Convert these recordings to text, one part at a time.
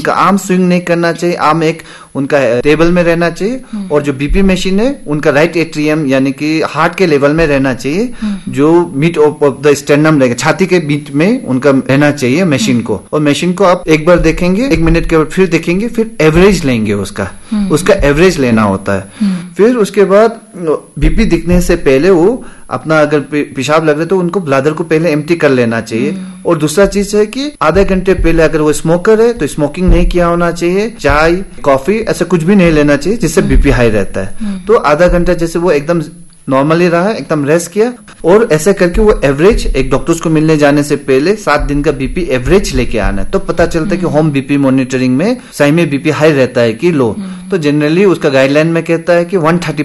उनका arm swing नहीं करना चाहिए, आर्म एक उनका टेबल में रहना चाहिए, और जो बीपी मशीन है उनका राइट एट्रियम यानी कि हार्ट के लेवल में रहना चाहिए, जो मिड ऑफ द स्टेर्नम रहेगा, छाती के बीच में उनका रहना चाहिए मशीन को। और मशीन को आप एक बार देखेंगे, 1 मिनट के बाद फिर देखेंगे, फिर एवरेज लेंगे उसका एवरेज लेना होता है। फिर उसके बाद बीपी दिखने से पहले वो अपना अगर पेशाब लग रहा है तो उनको ब्लाडर को पहले एम्प्टी कर लेना चाहिए। और दूसरा चीज है कि आधे घंटे पहले अगर वो स्मोकर है तो स्मोकिंग नहीं किया होना चाहिए, चाय कॉफी ऐसा कुछ भी नहीं लेना चाहिए जिससे बीपी हाई रहता है। तो आधा घंटा जैसे वो एकदम नॉर्मली रहा, एकदम रेस्ट किया, और ऐसा करके वो एवरेज एक डॉक्टर्स को मिलने जाने से पहले 7 दिन का बीपी एवरेज लेके आना है। तो पता चलता है कि होम बीपी मॉनिटरिंग में सही में बीपी हाई रहता है कि लो। तो जनरली उसका गाइडलाइन में कहता है कि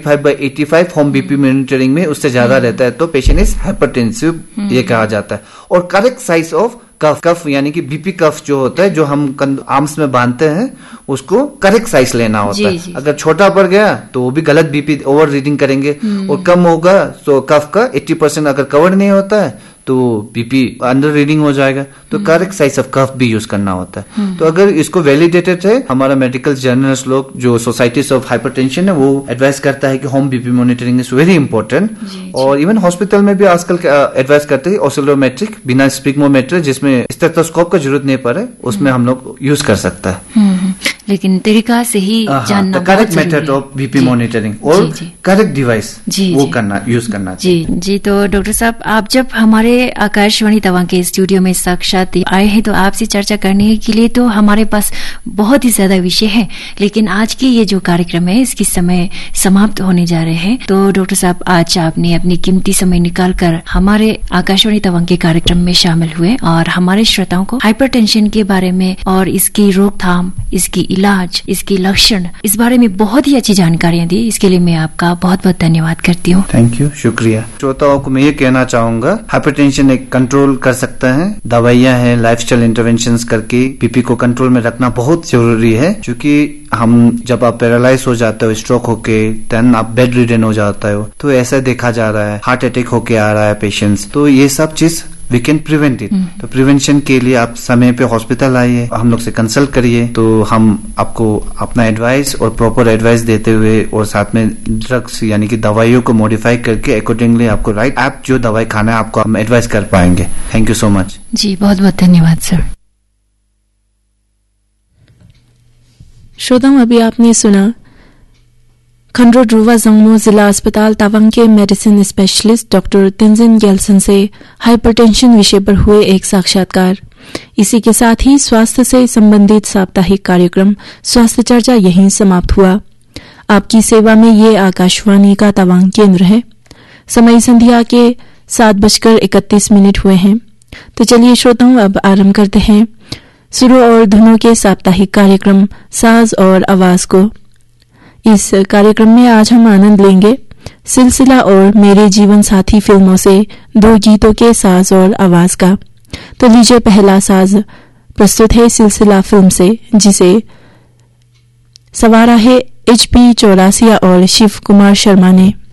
135/85 होम बीपी मॉनिटरिंग में उससे ज्यादा रहता है तो पेशेंट इज हाइपरटेंसिव ये कहा जाता है। और करेक्ट साइज ऑफ कफ यानी कि बीपी कफ जो होता है जो हम आर्म्स में बांधते हैं उसको करेक्ट साइज लेना होता है। अगर छोटा पड़ गया तो वो भी गलत बीपी ओवर रीडिंग करेंगे, और कम होगा तो कफ का 80% अगर कवर नहीं होता है तो बीपी अंडर रीडिंग हो जाएगा। तो करेक्ट साइज ऑफ कफ भी यूज करना होता है। तो अगर इसको वैलिडेटेड है, हमारा मेडिकल जर्नल्स लोग जो सोसाइटीज ऑफ हाइपरटेंशन है वो एडवाइस करता है कि home BP monitoring is very important. और इवन हॉस्पिटल में भी आजकल एडवाइस करते हैं ऑसिलोमेट्रिक बिना स्पिग्मोमेट्रिक, जिसमें स्टेथोस्कोप का जरूरत नहीं पड़े, उसमें हम लोग यूज कर सकता है। लेकिन तरीका से ही जानना, correct method of BP monitoring और करेक्ट डिवाइस वो करना यूज करना चाहिए। जी तो डॉक्टर साहब, आप जब हमारे आकाशवाणी तवांग के स्टूडियो में साक्षात आए हैं तो आपसे चर्चा करने के लिए तो हमारे पास बहुत ही ज्यादा विषय है, लेकिन आज की ये जो कार्यक्रम है इसकी समय समाप्त होने जा रहे हैं। तो डॉक्टर साहब, आज आपने अपनी कीमती समय निकाल कर हमारे आकाशवाणी तवांग के कार्यक्रम में शामिल हुए और हमारे श्रोताओं को हाइपरटेंशन के बारे में और इसकी रोकथाम, इसकी इलाज, इसके लक्षण, इस बारे में बहुत ही अच्छी जानकारियां दी। इसके लिए मैं आपका बहुत बहुत धन्यवाद करती हूँ। थैंक यू, शुक्रिया। श्रोताओं को मैं ये कहना चाहूंगा, हाइपरटेंशन एक कंट्रोल कर सकता है, दवाइयां हैं, लाइफस्टाइल इंटरवेंशंस करके बीपी को कंट्रोल में रखना बहुत जरूरी है। क्योंकि हम जब आप पैरालाइज हो जाते हो स्ट्रोक होके, देन आप बेड रिडन हो जाता हो, तो ऐसा देखा जा रहा है, हार्ट अटैक होके आ रहा है पेशेंट्स। तो ये सब चीज वी कैन प्रिवेंट इट। तो प्रिवेंशन के लिए आप समय पे हॉस्पिटल आइए, हम लोग से कंसल्ट करिए, तो हम आपको अपना एडवाइस और प्रॉपर एडवाइस देते हुए और साथ में ड्रग्स यानी कि दवाइयों को मॉडिफाई करके अकॉर्डिंगली आपको राइट ऐप जो दवाई खाना है आपको हम एडवाइस कर पाएंगे। Thank you so much. जी बहुत बहुत धन्यवाद सर। श्रोताओं, अभी आपने सुना खंड्रो ड्रुवा जंगमो जिला अस्पताल तवांग के मेडिसिन स्पेशलिस्ट डॉक्टर तेंजिन गेल्सन से हाइपरटेंशन विषय पर हुए एक साक्षात्कार। इसी के साथ ही स्वास्थ्य से संबंधित साप्ताहिक कार्यक्रम स्वास्थ्य चर्चा यहीं समाप्त हुआ। आपकी सेवा में ये आकाशवाणी का तवांग केंद्र है। समय संध्या के 7:31 हुए हैं। तो चलिए श्रोताओं, अब आरंभ करते हैं सुरों और धुनों के साप्ताहिक कार्यक्रम साज और आवाज को। इस कार्यक्रम में आज हम आनंद लेंगे सिलसिला और मेरे जीवन साथी फिल्मों से 2 गीतों के साज और आवाज का। तो लीजिए, पहला साज प्रस्तुत है सिलसिला फिल्म से, जिसे सवारा है HP चौरासिया और शिव कुमार शर्मा ने।